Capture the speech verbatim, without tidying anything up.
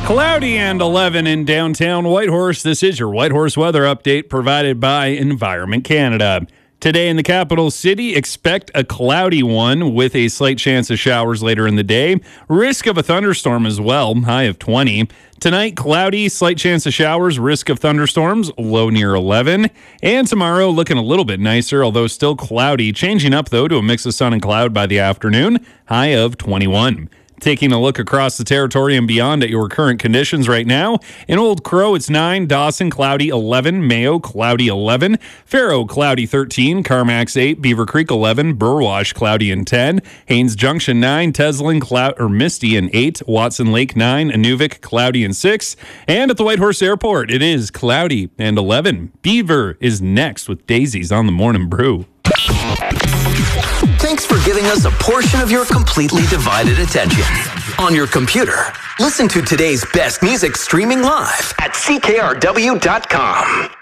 Cloudy and eleven in downtown Whitehorse. This is your Whitehorse weather update provided by Environment Canada. Today in the capital city, expect a cloudy one with a slight chance of showers later in the day. Risk of a thunderstorm as well, high of twenty. Tonight, cloudy, slight chance of showers, risk of thunderstorms, low near eleven. And tomorrow, looking a little bit nicer, although still cloudy. Changing up, though, to a mix of sun and cloud by the afternoon, high of twenty-one. Taking a look across the territory and beyond at your current conditions right now. In Old Crow, it's nine. Dawson, cloudy, eleven. Mayo, cloudy, eleven. Faro, cloudy, thirteen. Carmack's, eight. Beaver Creek, eleven. Burwash, cloudy, and ten. Haynes Junction, nine. Teslin, cloud, or misty, and eight. Watson Lake, nine. Inuvik, cloudy, and six. And at the Whitehorse Airport, it is cloudy and eleven. Beaver is next with Daisies on the Morning Brew. Thanks for giving us a portion of your completely divided attention. On your computer, listen to today's best music streaming live at C K R W dot com.